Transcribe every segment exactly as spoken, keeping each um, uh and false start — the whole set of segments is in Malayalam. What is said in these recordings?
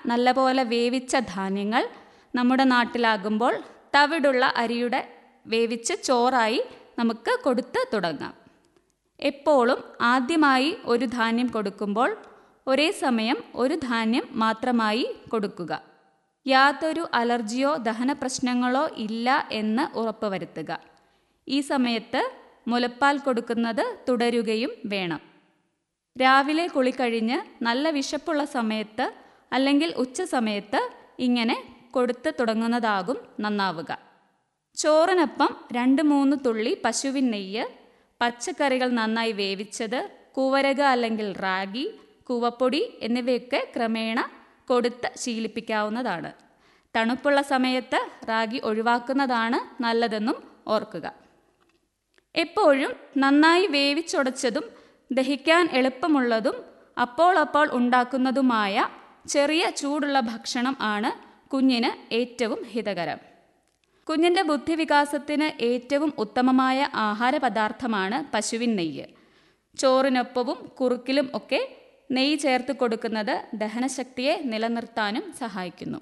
നല്ലപോലെ വേവിച്ച ധാന്യങ്ങൾ നമ്മുടെ നാട്ടിലാകുമ്പോൾ തവിടുള്ള അരിയുടെ വേവിച്ച് ചോറായി നമുക്ക് കൊടുത്ത് തുടങ്ങാം. എപ്പോഴും ആദ്യമായി ഒരു ധാന്യം കൊടുക്കുമ്പോൾ ഒരേ സമയം ഒരു ധാന്യം മാത്രമായി കൊടുക്കുക. യാതൊരു അലർജിയോ ദഹന പ്രശ്നങ്ങളോ ഇല്ല എന്ന് ഉറപ്പുവരുത്തുക. ഈ സമയത്ത് മുലപ്പാൽ കൊടുക്കുന്നത് തുടരുകയും വേണം. രാവിലെ കുളി കഴിഞ്ഞ് നല്ല വിശപ്പുള്ള സമയത്ത് അല്ലെങ്കിൽ ഉച്ച സമയത്ത് ഇങ്ങനെ കൊടുത്ത് തുടങ്ങുന്നതാകും നന്നാവുക. ചോറിനൊപ്പം രണ്ട് മൂന്ന് തുള്ളി പശുവിൻ നെയ്യ്, പച്ചക്കറികൾ നന്നായി വേവിച്ചത്, കൂവരക അല്ലെങ്കിൽ റാഗി, കൂവപ്പൊടി എന്നിവയൊക്കെ ക്രമേണ കൊടുത്ത് ശീലിപ്പിക്കാവുന്നതാണ്. തണുപ്പുള്ള സമയത്ത് റാഗി ഒഴിവാക്കുന്നതാണ് നല്ലതെന്നും ഓർക്കുക. എപ്പോഴും നന്നായി വേവിച്ചുടച്ചതും ദഹിക്കാൻ എളുപ്പമുള്ളതും അപ്പോൾ അപ്പോൾ ഉണ്ടാക്കുന്നതുമായ ചെറിയ ചൂടുള്ള ഭക്ഷണം ആണ് കുഞ്ഞിന് ഏറ്റവും ഹിതകരം. കുഞ്ഞിൻ്റെ ബുദ്ധിവികാസത്തിന് ഏറ്റവും ഉത്തമമായ ആഹാര പദാർത്ഥമാണ് പശുവിൻ നെയ്യ്. ചോറിനൊപ്പവും കുറുക്കിലും ഒക്കെ നെയ്യ് ചേർത്ത് കൊടുക്കുന്നത് ദഹനശക്തിയെ നിലനിർത്താനും സഹായിക്കുന്നു.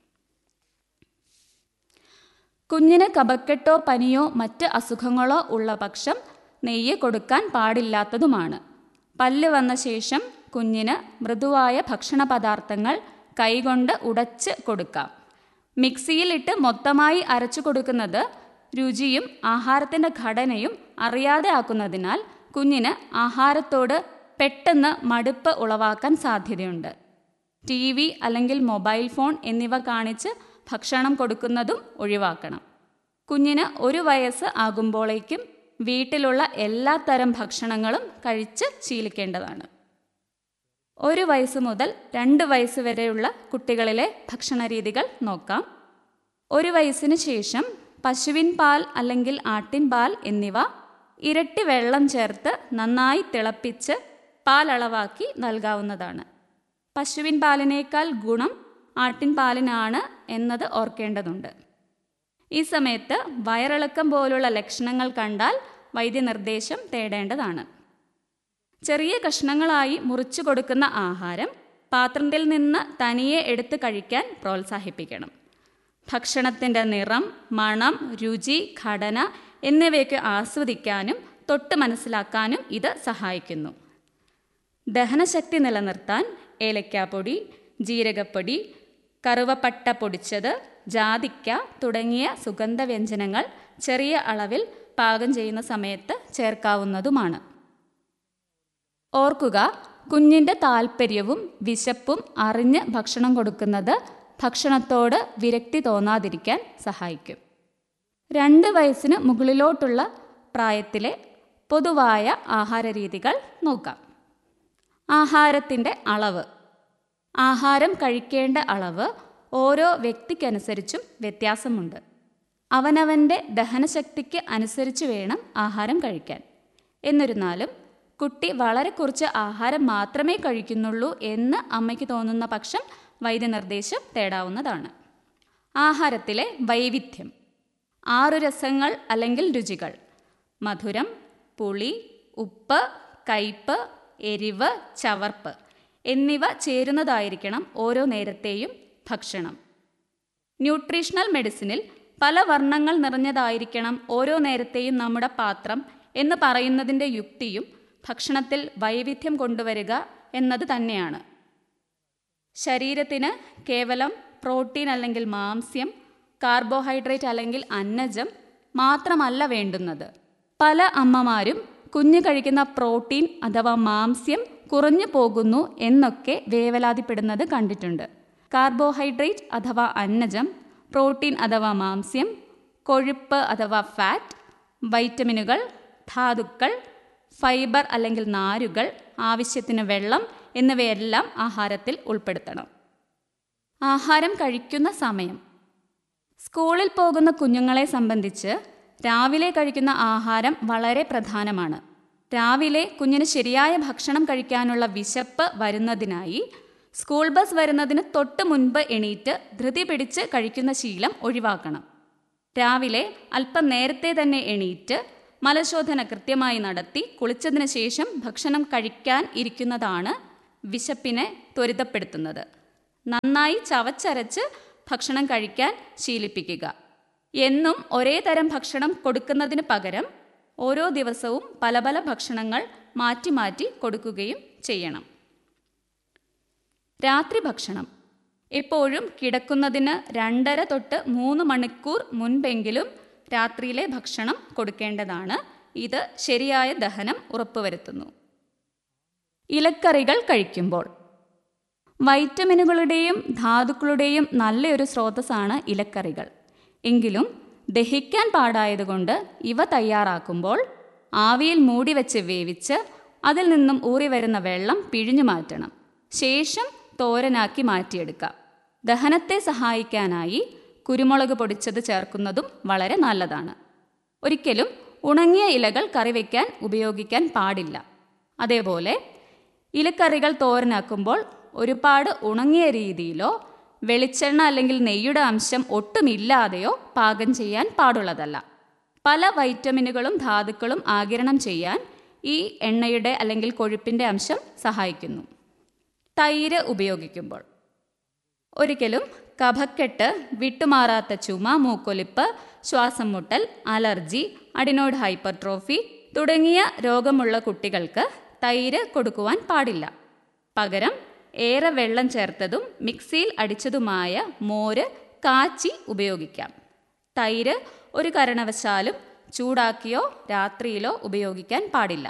കുഞ്ഞിന് കഫക്കെട്ടോ പനിയോ മറ്റ് അസുഖങ്ങളോ ഉള്ള പക്ഷം നെയ്യ് കൊടുക്കാൻ പാടില്ലാത്തതുമാണ്. പല്ല് വന്ന ശേഷം കുഞ്ഞിന് മൃദുവായ ഭക്ഷണ പദാർത്ഥങ്ങൾ കൈകൊണ്ട് ഉടച്ച് കൊടുക്കാം. മിക്സിയിലിട്ട് മൊത്തമായി അരച്ചു കൊടുക്കുന്നത് രുചിയും ആഹാരത്തിൻ്റെ ഘടനയും അറിയാതെ ആക്കുന്നതിനാൽ കുഞ്ഞിന് ആഹാരത്തോട് പെട്ടെന്ന് മടുപ്പ് ഉളവാക്കാൻ സാധ്യതയുണ്ട്. ടി വി അല്ലെങ്കിൽ മൊബൈൽ ഫോൺ എന്നിവ കാണിച്ച് ഭക്ഷണം കൊടുക്കുന്നതും ഒഴിവാക്കണം. കുഞ്ഞിന് ഒരു വയസ്സ് ആകുമ്പോഴേക്കും വീട്ടിലുള്ള എല്ലാ തരം ഭക്ഷണങ്ങളും കഴിച്ച് ശീലിക്കേണ്ടതാണ്. ഒരു വയസ്സ് മുതൽ രണ്ട് വയസ്സ് വരെയുള്ള കുട്ടികളിലെ ഭക്ഷണ രീതികൾ നോക്കാം. ഒരു വയസ്സിന് ശേഷം പശുവിൻ പാൽ അല്ലെങ്കിൽ ആട്ടിൻ പാൽ എന്നിവ ഇരട്ടി വെള്ളം ചേർത്ത് നന്നായി തിളപ്പിച്ച് പാലളവാക്കി നൽകാവുന്നതാണ്. പശുവിൻ പാലിനേക്കാൾ ഗുണം ആട്ടിൻ പാലിനാണ് എന്നത് ഓർക്കേണ്ടതുണ്ട്. ഈ സമയത്ത് വയറിളക്കം പോലുള്ള ലക്ഷണങ്ങൾ കണ്ടാൽ വൈദ്യനിർദ്ദേശം തേടേണ്ടതാണ്. ചെറിയ കഷ്ണങ്ങളായി മുറിച്ചു കൊടുക്കുന്ന ആഹാരം പാത്രത്തിൽ നിന്ന് തനിയെ എടുത്ത് കഴിക്കാൻ പ്രോത്സാഹിപ്പിക്കണം. ഭക്ഷണത്തിൻ്റെ നിറം, മണം, രുചി, ഘടന എന്നിവയൊക്കെ ആസ്വദിക്കാനും തൊട്ട് മനസ്സിലാക്കാനും ഇത് സഹായിക്കുന്നു. ദഹനശക്തി നിലനിർത്താൻ ഏലക്കാപ്പൊടി, ജീരകപ്പൊടി, കറുവപ്പട്ട പൊടിച്ചത്, ജാതിക്ക തുടങ്ങിയ സുഗന്ധവ്യഞ്ജനങ്ങൾ ചെറിയ അളവിൽ പാകം ചെയ്യുന്ന സമയത്ത് ചേർക്കാവുന്നതുമാണ്. ഓർക്കുക, കുഞ്ഞിൻ്റെ താല്പര്യവും വിശപ്പും അറിഞ്ഞ് ഭക്ഷണം കൊടുക്കുന്നത് ഭക്ഷണത്തോട് വിരക്തി തോന്നാതിരിക്കാൻ സഹായിക്കും. രണ്ട് വയസ്സിന് മുകളിലോട്ടുള്ള പ്രായത്തിലെ പൊതുവായ ആഹാര രീതികൾ നോക്കാം. ആഹാരത്തിൻ്റെ അളവ്. ആഹാരം കഴിക്കേണ്ട അളവ് ഓരോ വ്യക്തിക്കനുസരിച്ചും വ്യത്യാസമുണ്ട്. അവനവൻ്റെ ദഹനശക്തിക്ക് അനുസരിച്ച് വേണം ആഹാരം കഴിക്കാൻ. എന്നിരുന്നാലും കുട്ടി വളരെ കുറച്ച് ആഹാരം മാത്രമേ കഴിക്കുന്നുള്ളൂ എന്ന് അമ്മയ്ക്ക് തോന്നുന്ന പക്ഷം വൈദ്യനിർദ്ദേശം തേടാവുന്നതാണ്. ആഹാരത്തിലെ വൈവിധ്യം. ആറു രസങ്ങൾ അല്ലെങ്കിൽ രുചികൾ: മധുരം, പുളി, ഉപ്പ്, കയ്പ്, എരിവ്, ചവർപ്പ് എന്നിവ ചേരുന്നതായിരിക്കണം ഓരോ നേരത്തെയും ഭക്ഷണം. ന്യൂട്രീഷണൽ മെഡിസിനിൽ പല വർണ്ണങ്ങൾ നിറഞ്ഞതായിരിക്കണം ഓരോ നേരത്തെയും നമ്മുടെ പാത്രം എന്ന് പറയുന്നതിൻ്റെ യുക്തിയും ഭക്ഷണത്തിൽ വൈവിധ്യം കൊണ്ടുവരിക എന്നത് തന്നെയാണ്. ശരീരത്തിന് കേവലം പ്രോട്ടീൻ അല്ലെങ്കിൽ മാംസ്യം, കാർബോഹൈഡ്രേറ്റ് അല്ലെങ്കിൽ അന്നജം മാത്രമല്ല വേണ്ടുന്നത്. പല അമ്മമാരും കുഞ്ഞ് കഴിക്കുന്ന പ്രോട്ടീൻ അഥവാ മാംസ്യം കുറഞ്ഞു പോകുന്നു എന്നൊക്കെ വേവലാതിപ്പെടുന്നത് കണ്ടിട്ടുണ്ട്. കാർബോഹൈഡ്രേറ്റ് അഥവാ അന്നജം, പ്രോട്ടീൻ അഥവാ മാംസ്യം, കൊഴുപ്പ് അഥവാ ഫാറ്റ്, വൈറ്റമിനുകൾ, ധാതുക്കൾ, ഫൈബർ അല്ലെങ്കിൽ നാരുകൾ, ആവശ്യത്തിന് വെള്ളം എന്നിവയെല്ലാം ആഹാരത്തിൽ ഉൾപ്പെടുത്തണം. ആഹാരം കഴിക്കുന്ന സമയം. സ്കൂളിൽ പോകുന്ന കുഞ്ഞുങ്ങളെ സംബന്ധിച്ച് രാവിലെ കഴിക്കുന്ന ആഹാരം വളരെ പ്രധാനമാണ്. രാവിലെ കുഞ്ഞിന് ശരിയായ ഭക്ഷണം കഴിക്കാനുള്ള വിശപ്പ് വരുന്നതിനായി സ്കൂൾ ബസ് വരുന്നതിന് തൊട്ട് മുൻപ് എണീറ്റ് ധൃതി പിടിച്ച് കഴിക്കുന്ന ശീലം ഒഴിവാക്കണം. രാവിലെ അല്പം നേരത്തെ തന്നെ എണീറ്റ് മലശോധന കൃത്യമായി നടത്തി കുളിച്ചതിന് ശേഷം ഭക്ഷണം കഴിക്കാൻ ഇരിക്കുന്നതാണ് വിശപ്പിനെ ത്വരിതപ്പെടുത്തുന്നത്. നന്നായി ചവച്ചരച്ച് ഭക്ഷണം കഴിക്കാൻ ശീലിപ്പിക്കുക. എന്നും ഒരേ തരം ഭക്ഷണം കൊടുക്കുന്നതിന് പകരം ഓരോ ദിവസവും പല പല ഭക്ഷണങ്ങൾ മാറ്റി മാറ്റി കൊടുക്കുകയും ചെയ്യണം. രാത്രി ഭക്ഷണം എപ്പോഴും കിടക്കുന്നതിന് രണ്ടര തൊട്ട് മൂന്ന് മണിക്കൂർ മുൻപെങ്കിലും രാത്രിയിലെ ഭക്ഷണം കൊടുക്കേണ്ടതാണ്. ഇത് ശരിയായ ദഹനം ഉറപ്പുവരുത്തുന്നു. ഇലക്കറികൾ കഴിക്കുമ്പോൾ വൈറ്റമിനുകളുടെയും ധാതുക്കളുടെയും നല്ലൊരു സ്രോതസ്സാണ് ഇലക്കറികൾ. എങ്കിലും ദഹിക്കാൻ പാടായതുകൊണ്ട് ഇവ തയ്യാറാക്കുമ്പോൾ ആവിയിൽ മൂടി വെച്ച് വേവിച്ച് അതിൽ നിന്നും ഊറി വരുന്ന വെള്ളം പിഴിഞ്ഞു മാറ്റണം. ശേഷം തോരനാക്കി മാറ്റിയെടുക്കാം. ദഹനത്തെ സഹായിക്കാനായി കുരുമുളക് പൊടിച്ചത് ചേർക്കുന്നതും വളരെ നല്ലതാണ്. ഒരിക്കലും ഉണങ്ങിയ ഇലകൾ കറി വയ്ക്കാൻ ഉപയോഗിക്കാൻ പാടില്ല. അതേപോലെ ഇലക്കറികൾ തോരനാക്കുമ്പോൾ ഒരുപാട് ഉണങ്ങിയ രീതിയിലോ വെളിച്ചെണ്ണ അല്ലെങ്കിൽ നെയ്യുടെ അംശം ഒട്ടുമില്ലാതെയോ പാകം ചെയ്യാൻ പാടുള്ളതല്ല. പല വൈറ്റമിനുകളും ധാതുക്കളും ആഗിരണം ചെയ്യാൻ ഈ എണ്ണയുടെ അല്ലെങ്കിൽ കൊഴുപ്പിൻ്റെ അംശം സഹായിക്കുന്നു. തൈര് ഉപയോഗിക്കുമ്പോൾ ഒരിക്കലും കഫക്കെട്ട്, വിട്ടുമാറാത്ത ചുമ, മൂക്കൊലിപ്പ്, ശ്വാസം മുട്ടൽ, അലർജി, അഡിനോയിഡ് ഹൈപ്പർട്രോഫി തുടങ്ങിയ രോഗമുള്ള കുട്ടികൾക്ക് തൈര് കൊടുക്കുവാൻ പാടില്ല. പകരം ഏറെ വെള്ളം ചേർത്തതും മിക്സിയിൽ അടിച്ചതുമായ മോര് കാച്ചി ഉപയോഗിക്കാം. തൈര് ഒരു കാരണവശാലും ചൂടാക്കിയോ രാത്രിയിലോ ഉപയോഗിക്കാൻ പാടില്ല.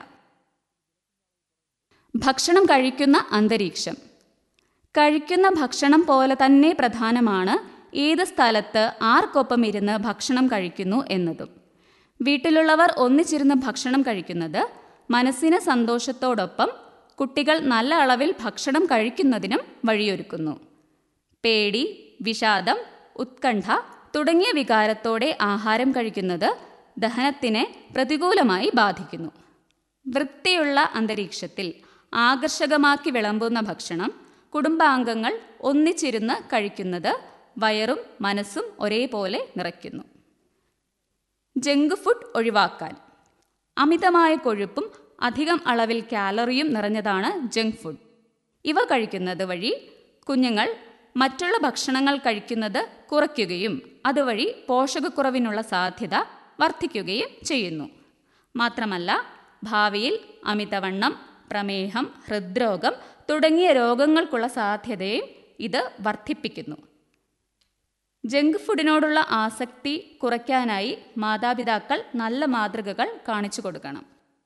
ഭക്ഷണം കഴിക്കുന്ന അന്തരീക്ഷം കഴിക്കുന്ന ഭക്ഷണം പോലെ തന്നെ പ്രധാനമാണ് ഏത് സ്ഥലത്ത് ആർക്കൊപ്പം ഇരുന്ന് ഭക്ഷണം കഴിക്കുന്നു എന്നതും. വീട്ടിലുള്ളവർ ഒന്നിച്ചിരുന്ന് ഭക്ഷണം കഴിക്കുന്നത് മനസ്സിന് സന്തോഷത്തോടൊപ്പം കുട്ടികൾ നല്ല അളവിൽ ഭക്ഷണം കഴിക്കുന്നതിനും വഴിയൊരുക്കുന്നു. പേടി, വിഷാദം, ഉത്കണ്ഠ തുടങ്ങിയ വികാരത്തോടെ ആഹാരം കഴിക്കുന്നത് ദഹനത്തിനെ പ്രതികൂലമായി ബാധിക്കുന്നു. വൃത്തിയുള്ള അന്തരീക്ഷത്തിൽ ആകർഷകമാക്കി വിളമ്പുന്ന ഭക്ഷണം കുടുംബാംഗങ്ങൾ ഒന്നിച്ചിരുന്ന് കഴിക്കുന്നത് വയറും മനസ്സും ഒരേപോലെ നിറയ്ക്കുന്നു. ജങ്ക് ഫുഡ് ഒഴിവാക്കാൻ. അമിതമായ കൊഴുപ്പും അധികം അളവിൽ കാലറിയും നിറഞ്ഞതാണ് ജങ്ക് ഫുഡ്. ഇവ കഴിക്കുന്നത് വഴി കുഞ്ഞുങ്ങൾ മറ്റുള്ള ഭക്ഷണങ്ങൾ കഴിക്കുന്നത് കുറയ്ക്കുകയും അതുവഴി പോഷകക്കുറവിനുള്ള സാധ്യത വർദ്ധിക്കുകയും ചെയ്യുന്നു. മാത്രമല്ല ഭാവിയിൽ അമിതവണ്ണം, പ്രമേഹം, ഹൃദ്രോഗം തുടങ്ങിയ രോഗങ്ങൾക്കുള്ള സാധ്യതയും ഇത് വർദ്ധിപ്പിക്കുന്നു. ജങ്ക് ഫുഡിനോടുള്ള ആസക്തി കുറയ്ക്കാനായി മാതാപിതാക്കൾ നല്ല മാതൃകകൾ കാണിച്ചു കൊടുക്കണം.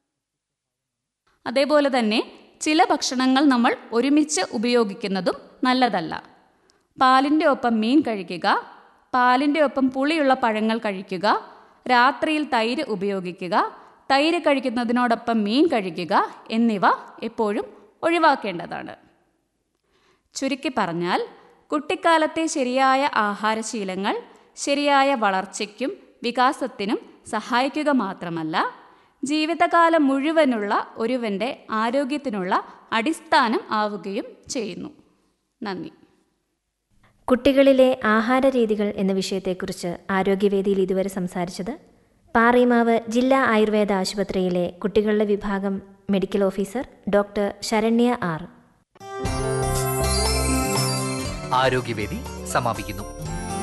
അതേപോലെ തന്നെ ചില ഭക്ഷണങ്ങൾ നമ്മൾ ഒരുമിച്ച് ഉപയോഗിക്കുന്നതും നല്ലതല്ല. പാലിൻ്റെ ഒപ്പം മീൻ കഴിക്കുക, പാലിൻ്റെ ഒപ്പം പുളിയുള്ള പഴങ്ങൾ കഴിക്കുക, രാത്രിയിൽ തൈര് ഉപയോഗിക്കുക, തൈര് കഴിക്കുന്നതിനോടൊപ്പം മീൻ കഴിക്കുക എന്നിവ എപ്പോഴും ഒഴിവാക്കേണ്ടതാണ്. ചുരുക്കി പറഞ്ഞാൽ കുട്ടിക്കാലത്തെ ശരിയായ ആഹാരശീലങ്ങൾ ശരിയായ വളർച്ചയ്ക്കും വികാസത്തിനും സഹായിക്കുക മാത്രമല്ല, ജീവിതകാലം മുഴുവനുള്ള ഒരുവൻ്റെ ആരോഗ്യത്തിനുള്ള അടിസ്ഥാനം ആവുകയും ചെയ്യുന്നു. നന്ദി. കുട്ടികളിലെ ആഹാര രീതികൾ എന്ന വിഷയത്തെക്കുറിച്ച് ആരോഗ്യവേദിയിൽ ഇതുവരെ സംസാരിച്ചത് പാറീമാവ് ജില്ലാ ആയുർവേദ ആശുപത്രിയിലെ കുട്ടികളുടെ വിഭാഗം medical officer doctor Saranya R. ആരോഗ്യവേദി സമാപിക്കുന്നു.